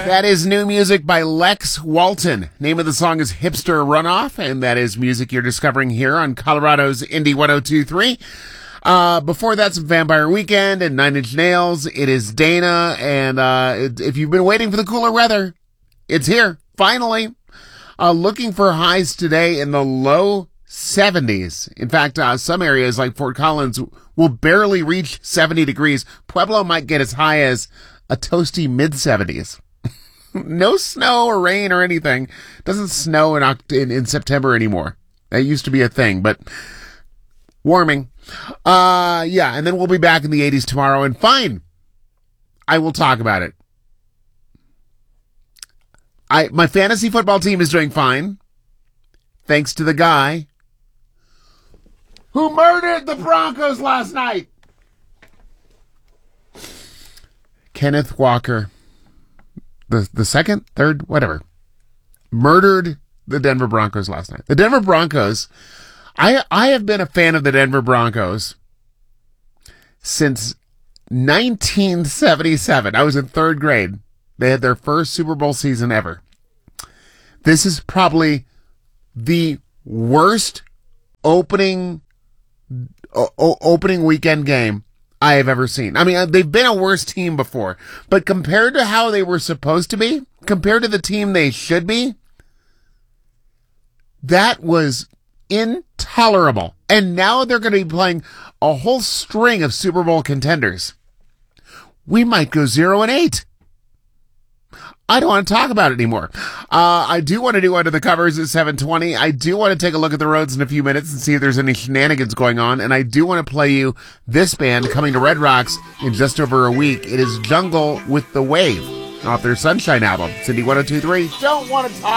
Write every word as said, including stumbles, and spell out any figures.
That is new music by Lex Walton. Name of the song is Hipster Runoff, and that is music you're discovering here on Colorado's Indie one oh two point three. Uh, before that's Vampire Weekend and Nine Inch Nails. It is Dana, and uh, it, if you've been waiting for the cooler weather, it's here, finally. Uh, looking for highs today in the low seventies. In fact, uh, some areas like Fort Collins will barely reach seventy degrees. Pueblo might get as high as a toasty mid seventies. No snow or rain or anything. Doesn't snow in, Oct- in in September anymore. That used to be a thing, but warming. Uh, yeah, and then we'll be back in the eighties tomorrow, and fine. I will talk about it. I my fantasy football team is doing fine, thanks to the guy who murdered the Broncos last night. Kenneth Walker. The the second, third, whatever, murdered the Denver Broncos last night. The Denver Broncos, I I have been a fan of the Denver Broncos since nineteen seventy-seven. I was in third grade. They had their first Super Bowl season ever. This is probably the worst opening o- opening weekend game I have ever seen. I mean, they've been a worse team before, but compared to how they were supposed to be, compared to the team they should be, that was intolerable. And now they're going to be playing a whole string of Super Bowl contenders. We might go zero and eight. I don't want to talk about it anymore. Uh, I do want to do Under the Covers at seven twenty. I do want to take a look at the roads in a few minutes and see if there's any shenanigans going on. And I do want to play you this band coming to Red Rocks in just over a week. It is Jungle with the Wave off their Sunshine album. Cindy one oh two point three. Don't want to talk.